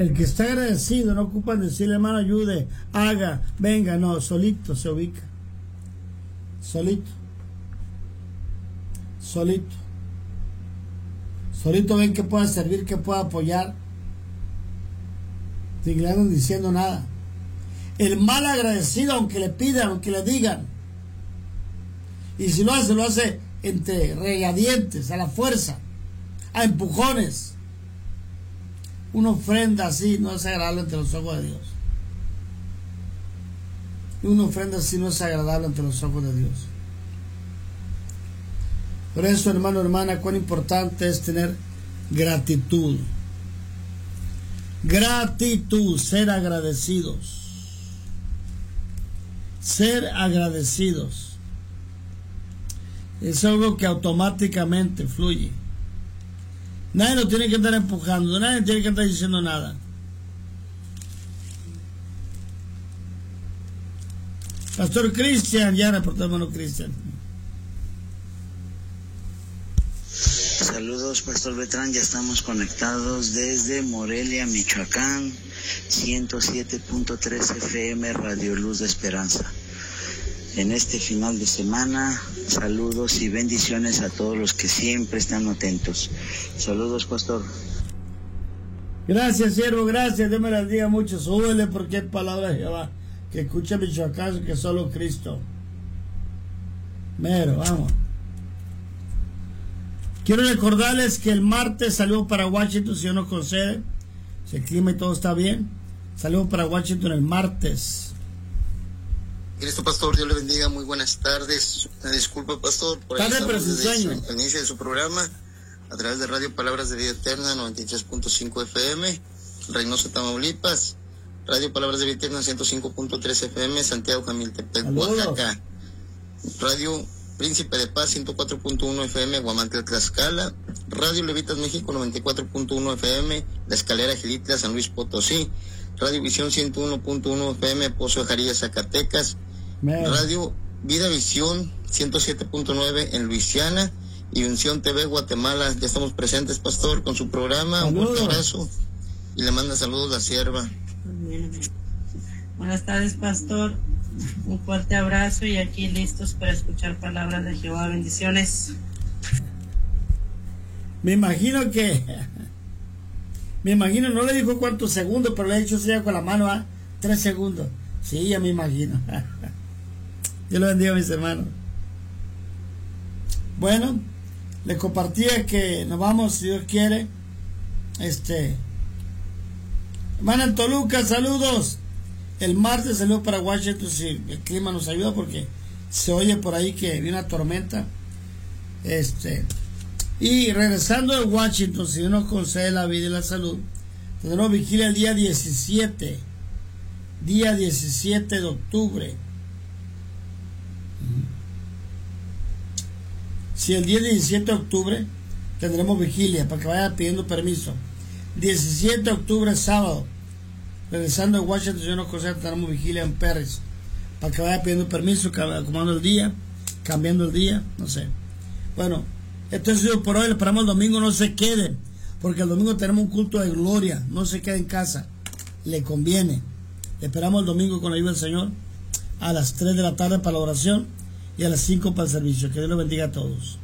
El que está agradecido no ocupan decirle, hermano, ayude, haga, venga, no, solito se ubica. Solito. Solito ven que pueda servir, que pueda apoyar, sin que le anden diciendo nada. El mal agradecido, aunque le pidan, aunque le digan, y si lo hace entre regañadientes, a la fuerza, a empujones. Una ofrenda así no es agradable ante los ojos de Dios. Una ofrenda así no es agradable ante los ojos de Dios. Por eso, hermano, hermana, cuán importante es tener gratitud. Gratitud, ser agradecidos. Ser agradecidos. Es algo que automáticamente fluye. Nadie lo tiene que estar empujando, nadie tiene que estar diciendo nada. Pastor Cristian, ya reportó, hermano Cristian. Saludos, Pastor Beltrán, ya estamos conectados desde Morelia, Michoacán, 107.3 FM, Radio Luz de Esperanza. En este final de semana, saludos y bendiciones a todos los que siempre están atentos. Saludos, pastor. Gracias, siervo, gracias. Dios me las diga mucho. Súbele porque es palabra de Jehová. Que escuche Michoacán, que solo Cristo. Mero, vamos. Quiero recordarles que el martes salimos para Washington, si Dios nos concede. Si el clima y todo está bien. Salimos para Washington el martes. Cristo, pastor, Dios le bendiga, muy buenas tardes. Disculpa, pastor, por ahí estamos desde el inicio de su programa, a través de Radio Palabras de Vida Eterna, 93.5 FM, Reynosa, Tamaulipas, Radio Palabras de Vida Eterna, 105.3 FM, Santiago, Jamiltepec, Oaxaca, Radio Príncipe de Paz, 104.1 FM, Guamantla, Tlaxcala, Radio Levitas México, 94.1 FM, La Escalera, Gilitla, San Luis Potosí, Radio Visión 101.1 FM, Pozo de Jarillas, Zacatecas, Radio Vida Visión 107.9 en Luisiana y Unción TV Guatemala. Ya estamos presentes, pastor, con su programa. Saludos. Un fuerte abrazo y le manda saludos la sierva. Buenas tardes, pastor. Un fuerte abrazo y aquí listos para escuchar palabras de Jehová. Bendiciones. Me imagino, no le dijo cuántos segundos, pero le he dicho ya con la mano, 3 segundos. Sí, ya me imagino. Dios lo bendiga, mis hermanos. Bueno, les compartía que nos vamos, si Dios quiere. Hermana en Toluca, saludos. El martes salimos para Washington, si el clima nos ayuda, porque se oye por ahí que viene una tormenta. Y regresando de Washington, si Dios nos concede la vida y la salud, tendremos vigilia el día 17 de octubre. Si el día 17 de octubre tendremos vigilia, para que vayan pidiendo permiso. 17 de octubre, sábado, regresando de Washington, si Dios nos concede, tendremos vigilia en Perris, para que vaya pidiendo permiso, acomodando el día, cambiando el día, no sé. Bueno, esto es todo por hoy. Le esperamos el domingo, no se queden, porque el domingo tenemos un culto de gloria. No se quede en casa, le conviene. Le esperamos el domingo con la ayuda del Señor a las 3 de la tarde para la oración y a las 5 para el servicio. Que Dios los bendiga a todos.